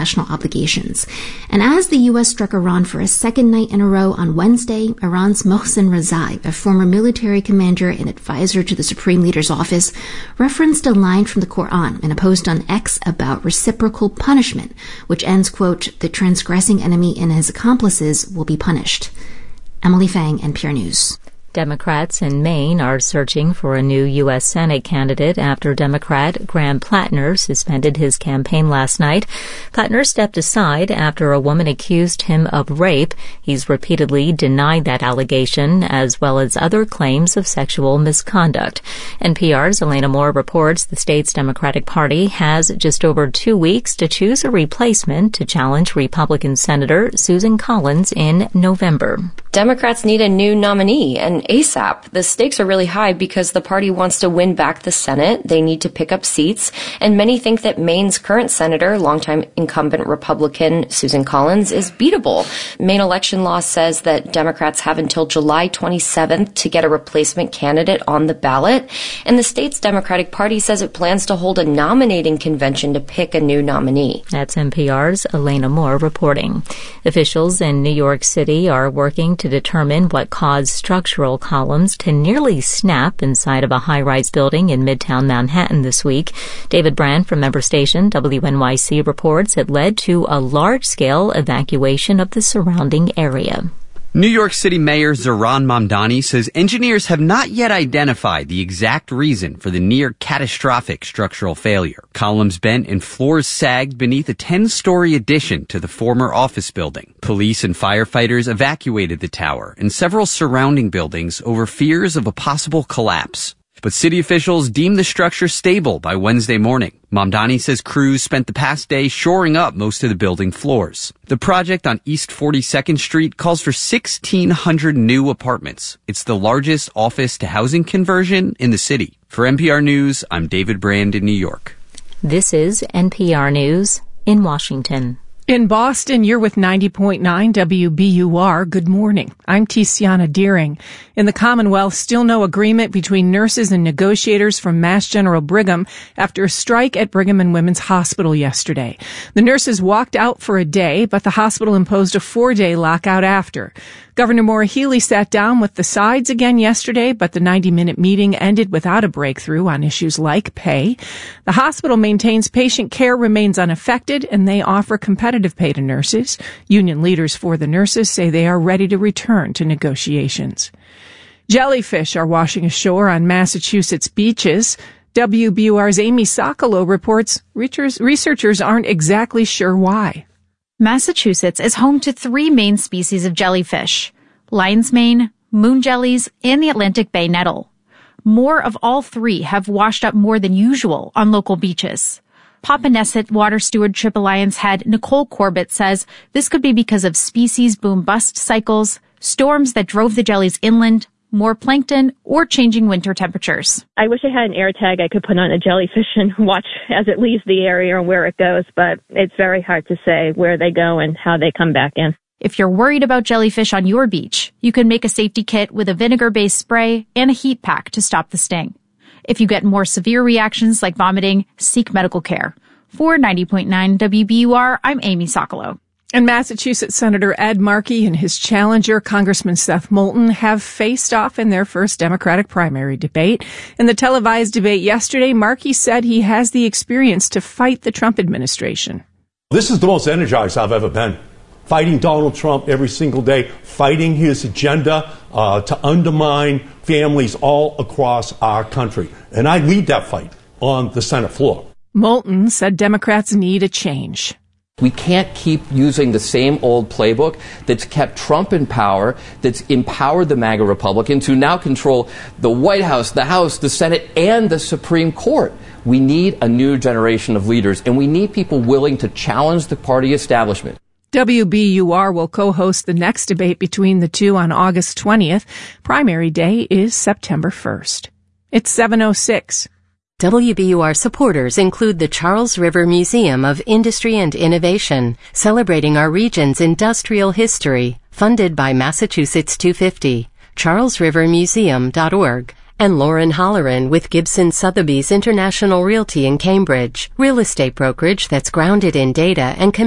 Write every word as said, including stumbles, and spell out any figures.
international obligations. And as the U S struck Iran for a second night in a row on Wednesday, Iran's Mohsen Rezai, a former military commander and advisor to the Supreme Leader's office, referenced a line from the Quran in a post on X about reciprocal punishment, which ends, quote, "The transgressing enemy and his accomplices will be punished." Emily Fang, N P R News. Democrats in Maine are searching for a new U S Senate candidate after Democrat Graham Plattner suspended his campaign last night. Plattner stepped aside after a woman accused him of rape. He's repeatedly denied that allegation, as well as other claims of sexual misconduct. N P R's Elena Moore reports the state's Democratic Party has just over two weeks to choose a replacement to challenge Republican Senator Susan Collins in November. Democrats need a new nominee, and ASAP. The stakes are really high because the party wants to win back the Senate. They need to pick up seats, and many think that Maine's current senator, longtime incumbent Republican Susan Collins, is beatable. Maine election law says that Democrats have until July twenty-seventh to get a replacement candidate on the ballot, and the state's Democratic Party says it plans to hold a nominating convention to pick a new nominee. That's N P R's Elena Moore reporting. Officials in New York City are working to determine what caused structural columns to nearly snap inside of a high-rise building in Midtown Manhattan this week. David Brand from member station W N Y C reports it led to a large-scale evacuation of the surrounding area. New York City Mayor Zohran Mamdani says engineers have not yet identified the exact reason for the near-catastrophic structural failure. Columns bent and floors sagged beneath a ten-story addition to the former office building. Police and firefighters evacuated the tower and several surrounding buildings over fears of a possible collapse. But city officials deemed the structure stable by Wednesday morning. Mamdani says crews spent the past day shoring up most of the building floors. The project on East forty-second Street calls for sixteen hundred new apartments. It's the largest office-to-housing conversion in the city. For N P R News, I'm David Brand in New York. This is N P R News in Washington. In Boston, you're with ninety point nine W B U R. Good morning. I'm Tiziana Deering. In the Commonwealth, still no agreement between nurses and negotiators from Mass General Brigham after a strike at Brigham and Women's Hospital yesterday. The nurses walked out for a day, but the hospital imposed a four-day lockout after. Governor Maura Healey sat down with the sides again yesterday, but the ninety-minute meeting ended without a breakthrough on issues like pay. The hospital maintains patient care remains unaffected, and they offer competitive pay to nurses. Union leaders for the nurses say they are ready to return to negotiations. Jellyfish are washing ashore on Massachusetts beaches. W B U R's Amy Sokolow reports researchers aren't exactly sure why. Massachusetts is home to three main species of jellyfish: lion's mane, moon jellies, and the Atlantic Bay nettle. More of all three have washed up more than usual on local beaches. Papaneset Water Stewardship Alliance head Nicole Corbett says this could be because of species boom-bust cycles, storms that drove the jellies inland, more plankton, or changing winter temperatures. I wish I had an air tag I could put on a jellyfish and watch as it leaves the area and where it goes, but it's very hard to say where they go and how they come back in. If you're worried about jellyfish on your beach, you can make a safety kit with a vinegar-based spray and a heat pack to stop the sting. If you get more severe reactions like vomiting, seek medical care. For ninety point nine W B U R, I'm Amy Sokolow. And Massachusetts Senator Ed Markey and his challenger, Congressman Seth Moulton, have faced off in their first Democratic primary debate. In the televised debate yesterday, Markey said he has the experience to fight the Trump administration. This is the most energized I've ever been. Fighting Donald Trump every single day, fighting his agenda uh, to undermine families all across our country. And I lead that fight on the Senate floor. Moulton said Democrats need a change. We can't keep using the same old playbook that's kept Trump in power, that's empowered the MAGA Republicans who now control the White House, the House, the Senate, and the Supreme Court. We need a new generation of leaders, and we need people willing to challenge the party establishment. W B U R will co-host the next debate between the two on August twentieth. Primary day is September first. It's seven oh six. W B U R supporters include the Charles River Museum of Industry and Innovation, celebrating our region's industrial history, funded by Massachusetts two fifty, charles river museum dot org, and Lauren Holleran with Gibson Sotheby's International Realty in Cambridge, real estate brokerage that's grounded in data and